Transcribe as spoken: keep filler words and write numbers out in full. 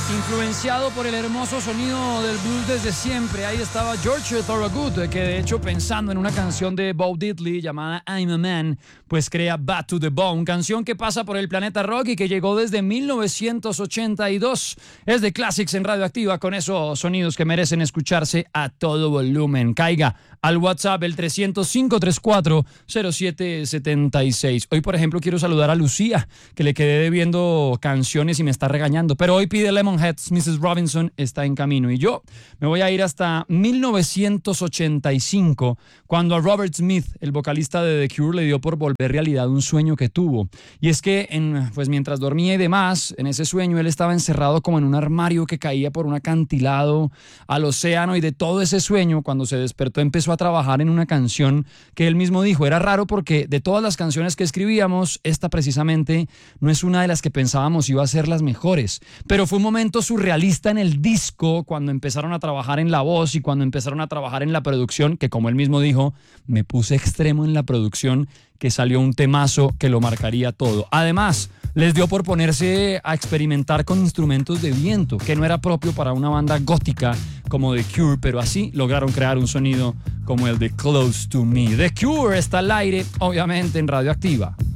Influenciado por el hermoso sonido del blues desde siempre, ahí estaba George Thorogood, que de hecho pensando en una canción de Bo Diddley llamada I'm a Man, pues crea Bad to the Bone, canción que pasa por el planeta rock y que llegó desde mil novecientos ochenta y dos. Es de Classics en Radioactiva, con esos sonidos que merecen escucharse a todo volumen. Caiga al WhatsApp el trescientos cinco treinta y cuatro cero siete setenta y seis. Hoy, por ejemplo, quiero saludar a Lucía, que le quedé debiendo canciones y me está regañando, pero hoy pide Lemonheads, missus Robinson está en camino. Y yo me voy a ir hasta mil novecientos ochenta y cinco, cuando a Robert Smith, el vocalista de The Cure, le dio por volver realidad un sueño que tuvo. Y es que en, pues mientras dormía y demás, en ese sueño él estaba encerrado como en un armario que caía por un acantilado al océano, y de todo ese sueño, cuando se despertó, empezó a trabajar en una canción que él mismo dijo era raro porque de todas las canciones que escribíamos, esta precisamente no es una de las que pensábamos iba a ser las mejores, pero fue un momento surrealista en el disco cuando empezaron a trabajar en la voz y cuando empezaron a trabajar en la producción, que como él mismo dijo, me puse extremo en la producción, que salió un temazo que lo marcaría todo. Además, les dio por ponerse a experimentar con instrumentos de viento, que no era propio para una banda gótica como The Cure, pero así lograron crear un sonido como el de Close to Me. The Cure está al aire, obviamente, en Radioactiva.